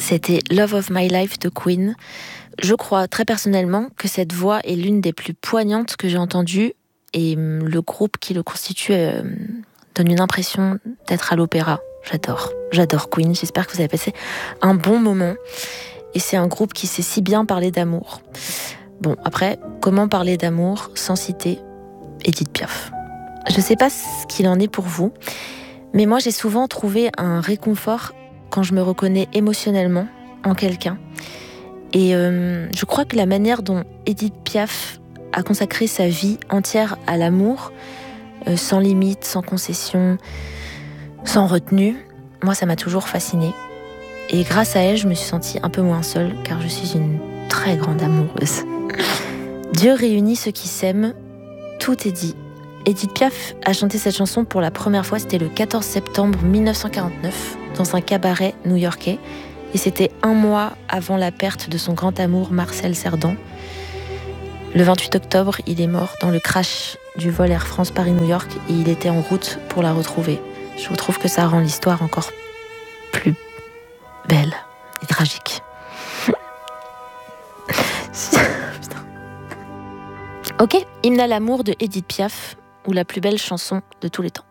C'était Love of My Life de Queen. Je crois très personnellement que cette voix est l'une des plus poignantes que j'ai entendues et le groupe qui le constitue donne une impression d'être à l'opéra. J'adore Queen. J'espère que vous avez passé un bon moment. Et c'est un groupe qui sait si bien parler d'amour. Bon, après, comment parler d'amour sans citer Édith Piaf ? Je ne sais pas ce qu'il en est pour vous, mais moi j'ai souvent trouvé un réconfort quand je me reconnais émotionnellement en quelqu'un. Et je crois que la manière dont Édith Piaf a consacré sa vie entière à l'amour, sans limite, sans concession, sans retenue, moi ça m'a toujours fascinée. Et grâce à elle, je me suis sentie un peu moins seule, car je suis une très grande amoureuse. Dieu réunit ceux qui s'aiment, tout est dit. Édith Piaf a chanté cette chanson pour la première fois, c'était le 14 septembre 1949, dans un cabaret new-yorkais. Et c'était un mois avant la perte de son grand amour Marcel Cerdan. Le 28 octobre, il est mort dans le crash du vol Air France Paris-New York et il était en route pour la retrouver. Je trouve que ça rend l'histoire encore plus belle et tragique. Ok, Hymne à l'amour de Édith Piaf, ou la plus belle chanson de tous les temps.